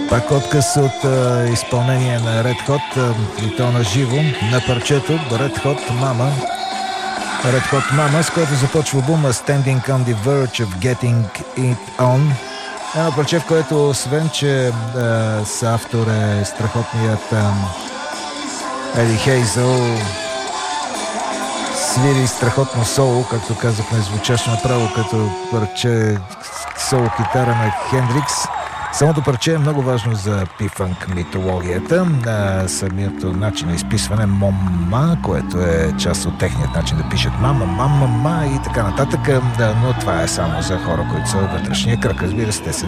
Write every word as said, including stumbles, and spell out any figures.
Пак отказ от а, изпълнение на Red Hot а, и то на живо на парчето Red Hot Mama. Red Hot Mama, с което започва албума Standing on the Verge of Getting It On. Едно парче, в което освен, че а, с автор е страхотният а, Еди Хейзъл, свири страхотно соло, както казахме, звучаше направо като парче соло китара на Хендрикс. Самото парче е много важно за P-Funk митологията. Самият начин на изписване мома, което е част от техният начин да пишат мама, мама, мама и така нататък. Но това е само за хора, които са вътрешния кръг. Разбира се, те се